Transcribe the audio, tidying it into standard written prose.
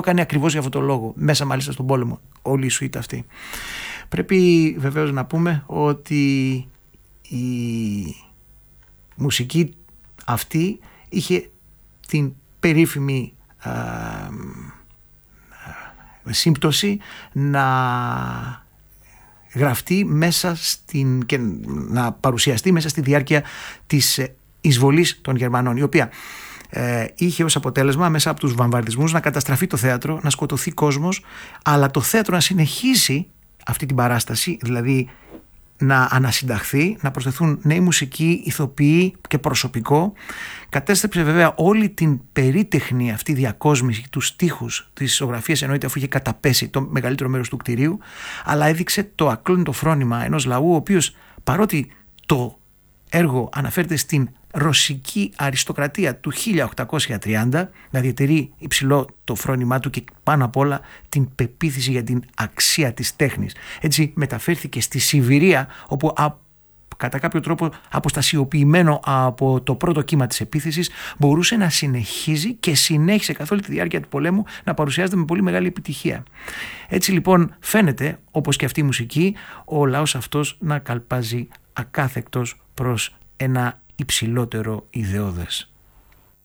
έκανε ακριβώς για αυτόν τον λόγο, μέσα μάλιστα στον πόλεμο, όλη η σουίτα αυτή. Πρέπει βεβαίως να πούμε ότι η μουσική αυτή είχε την περίφημη σύμπτωση να γραφτεί μέσα και να παρουσιαστεί μέσα στη διάρκεια της εισβολής των Γερμανών, η οποία είχε ως αποτέλεσμα μέσα από τους βαμβαρδισμούς να καταστραφεί το θέατρο, να σκοτωθεί κόσμος, αλλά το θέατρο να συνεχίσει αυτή την παράσταση, δηλαδή να ανασυνταχθεί, να προσθεθούν νέοι μουσικοί, ηθοποιοί και προσωπικό. Κατέστρεψε βέβαια όλη την περίτεχνη αυτή διακόσμηση, τους στίχους, τις ισογραφίες, εννοείται, αφού είχε καταπέσει το μεγαλύτερο μέρος του κτηρίου, αλλά έδειξε το ακλόνητο φρόνημα ενός λαού, ο οποίος, παρότι το έργο αναφέρεται στην ρωσική αριστοκρατία του 1830, να διατηρεί υψηλό το φρόνημά του και πάνω απ' όλα την πεποίθηση για την αξία της τέχνης. Έτσι μεταφέρθηκε στη Σιβηρία, όπου κατά κάποιο τρόπο αποστασιοποιημένο από το πρώτο κύμα της επίθεσης μπορούσε να συνεχίζει και συνέχισε καθ' όλη τη διάρκεια του πολέμου να παρουσιάζεται με πολύ μεγάλη επιτυχία. Έτσι λοιπόν φαίνεται, όπως και αυτή η μουσική, ο λαός αυτός να καλπάζει ακάθεκτος προς ένα υψηλότερο ιδεώδες.